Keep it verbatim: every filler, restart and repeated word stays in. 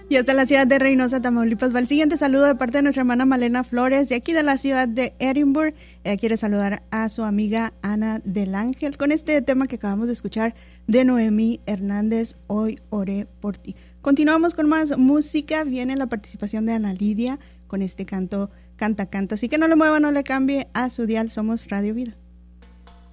Y hasta la ciudad de Reynosa, Tamaulipas, va el siguiente saludo de parte de nuestra hermana Malena Flores, de aquí de la ciudad de Edinburgh. Ella quiere saludar a su amiga Ana del Ángel con este tema que acabamos de escuchar de Noemí Hernández, Hoy oré por ti. Continuamos con más música, viene la participación de Ana Lidia con este canto Canta Canta, así que no le mueva, no le cambie a su dial, somos Radio Vida.